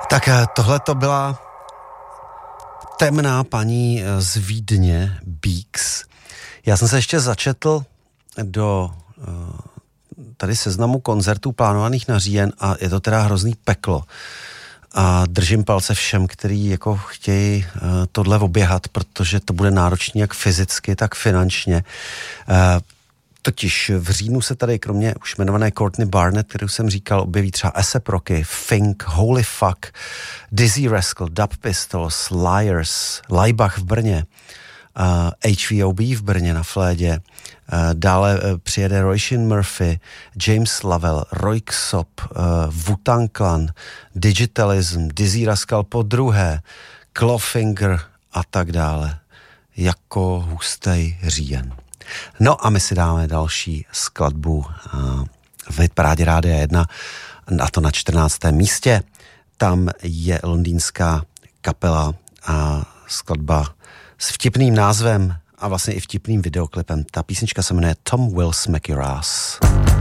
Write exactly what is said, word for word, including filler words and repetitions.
Tak tohle to byla temná paní z Vídně, Beaks. Já jsem se ještě začetl do tady seznamu koncertů plánovaných na říjen a je to teda hrozný peklo. A držím palce všem, kteří jako chtějí tohle oběhat, protože to bude náročný jak fyzicky, tak finančně. Totiž v říjnu se tady kromě už jmenované Courtney Barnett, kterou jsem říkal, objeví třeba A$ej Rocky, Fink, Holy Fuck, Dizzy Rascal, Dub Pistols, Liars, Laibach v Brně, uh, H V O B v Brně na flédě, uh, dále uh, přijede Roisin Murphy, James Lovell, Roy Ksop, uh, Wu-Tang Clan, Digitalism, Dizzy Rascal po druhé, Clawfinger a tak dále. Jako hustej říjen. No a my si dáme další skladbu uh, v hitparádě Rádia jedna, a to na čtrnáctém místě. Tam je londýnská kapela a skladba s vtipným názvem a vlastně i vtipným videoklipem. Ta písnička se jmenuje Tom Will Smack Your Ass.